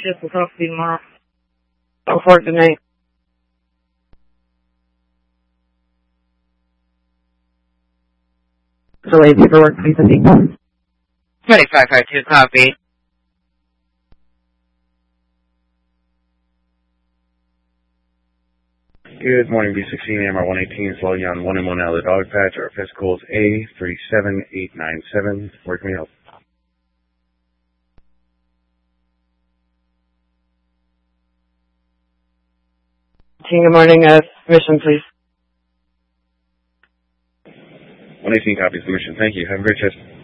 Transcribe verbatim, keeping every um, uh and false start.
shift. We'll talk to you tomorrow. I'll work tonight. Delay paperwork, please. twenty-five five two, copy. Good morning, B sixteen, M R one eighteen, slowing on one and one out of the dog patch. Our physical is A three seven eight nine seven. Where can we help? Good morning, uh, mission, please. one eighteen copies the mission. Thank you. Have a great shift.